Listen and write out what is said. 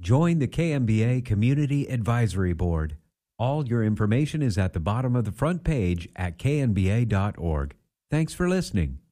Join the KMBA Community Advisory Board. All your information is at the bottom of the front page at knba.org. Thanks for listening.